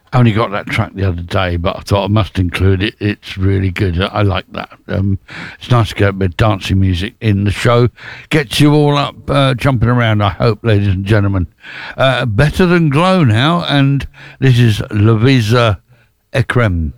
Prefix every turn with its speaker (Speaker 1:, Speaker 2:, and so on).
Speaker 1: I only got that track the other day, but I thought I must include it. It's really good. I like that. It's nice to get a bit of dancing music in the show. Gets you all up, jumping around, I hope, ladies and gentlemen. Better Than Glow now, and this is Lavisa Ekrem.